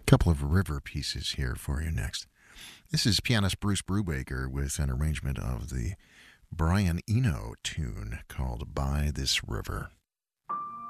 Couple of river pieces here for you next. This is pianist Bruce Brubaker with an arrangement of the Brian Eno tune called By This River.